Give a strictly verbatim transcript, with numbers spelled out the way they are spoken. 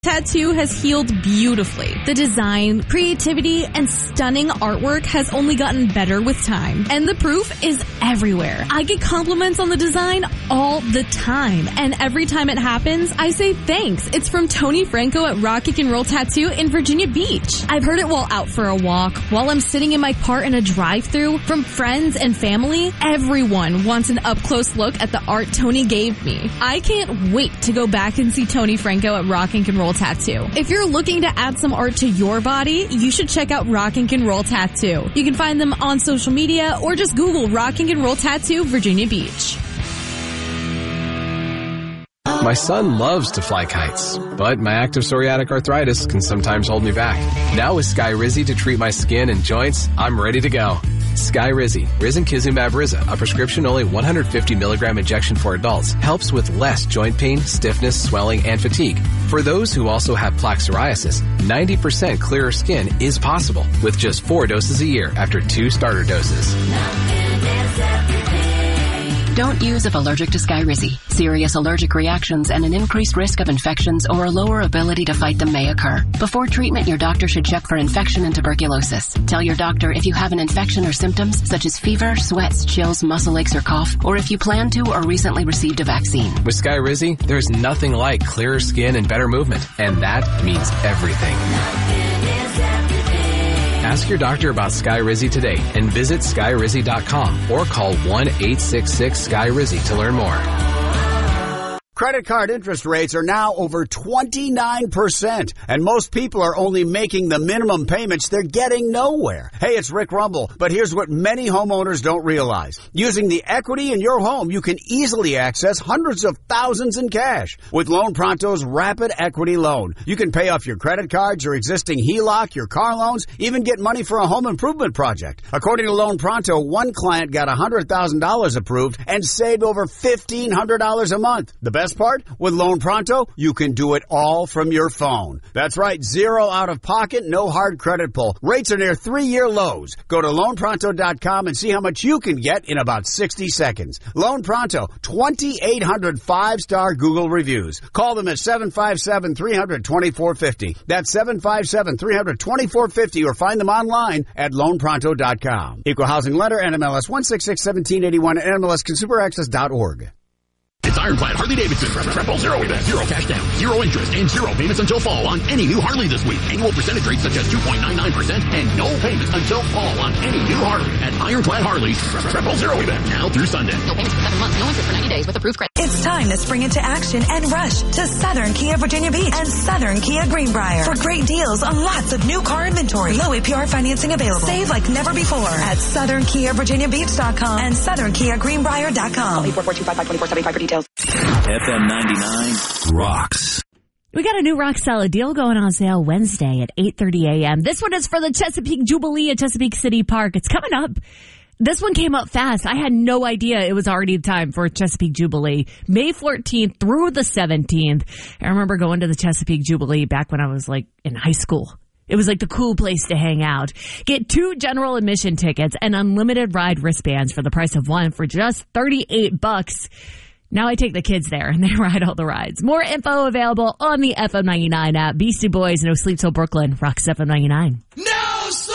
Tattoo has healed beautifully. The design, creativity, and stunning artwork has only gotten better with time. And the proof is everywhere. I get compliments on the design all the time. And every time it happens, I say thanks. It's from Tony Franco at Rock and Roll Tattoo in Virginia Beach. I've heard it while out for a walk, while I'm sitting in my car in a drive-thru, from friends and family. Everyone wants an up-close look at the art Tony gave me. I can't wait to go back and see Tony Franco at Rock and Roll Tattoo. If you're looking to add some art to your body, you should check out Rock and Roll Tattoo. You can find them on social media or just Google Rock and Roll Tattoo Virginia Beach. My son loves to fly kites, but my active psoriatic arthritis can sometimes hold me back. Now with Skyrizi to treat my skin and joints, I'm ready to go. Skyrizi, Risankizumab Riza, a prescription-only one hundred fifty milligram injection for adults, helps with less joint pain, stiffness, swelling, and fatigue. For those who also have plaque psoriasis, ninety percent clearer skin is possible with just four doses a year after two starter doses. Don't use if allergic to Skyrizi. Serious allergic reactions and an increased risk of infections or a lower ability to fight them may occur. Before treatment, your doctor should check for infection and tuberculosis. Tell your doctor if you have an infection or symptoms such as fever, sweats, chills, muscle aches, or cough, or if you plan to or recently received a vaccine. With Skyrizi, there's nothing like clearer skin and better movement, and that means everything. Ask your doctor about Skyrizi today and visit Skyrizi dot com or call one eight six six Sky Rizzi to learn more. Credit card interest rates are now over twenty-nine percent, and most people are only making the minimum payments. They're getting nowhere. Hey, it's Rick Rumble, but here's what many homeowners don't realize. Using the equity in your home, you can easily access hundreds of thousands in cash. With Loan Pronto's Rapid Equity Loan, you can pay off your credit cards, your existing H E L O C, your car loans, even get money for a home improvement project. According to Loan Pronto, one client got one hundred thousand dollars approved and saved over fifteen hundred dollars a month. The best part? With Loan Pronto, you can do it all from your phone. That's right, zero out of pocket, no hard credit pull. Rates are near three-year lows. Go to loan pronto dot com and see how much you can get in about sixty seconds. Loan Pronto, twenty-eight hundred five-star Google reviews. Call them at seven five seven, three hundred, twenty-four fifty. That's seven five seven, three hundred, twenty-four fifty, or find them online at loan pronto dot com. Equal Housing Letter, N M L S one six six, one seven eight one, N M L S consumer access dot org. It's Ironclad Harley-Davidson Triple Zero event. Zero cash down, zero interest, and zero payments until fall on any new Harley this week. Annual percentage rates such as two point nine nine percent and no payments until fall on any new Harley at Ironclad Harley's Triple Zero event now through Sunday. No payments for seven months, no interest for ninety days with approved credit. It's time to spring into action and rush to Southern Kia Virginia Beach and Southern Kia Greenbrier for great deals on lots of new car inventory. Low A P R financing available. Save like never before at southern kia virginia beach dot com and southern kia greenbrier dot com. eight four four, two five five, two four seven five for details. F M ninety-nine rocks. We got a new rock solid deal going on sale Wednesday at eight thirty a.m. This one is for the Chesapeake Jubilee at Chesapeake City Park. It's coming up. This one came up fast. I had no idea it was already time for Chesapeake Jubilee. May fourteenth through the seventeenth. I remember going to the Chesapeake Jubilee back when I was like in high school. It was like the cool place to hang out. Get two general admission tickets and unlimited ride wristbands for the price of one for just thirty-eight bucks. Now I take the kids there and they ride all the rides. More info available on the F M ninety-nine app. Beastie Boys, No Sleep Till Brooklyn. Rocks F M ninety-nine. No!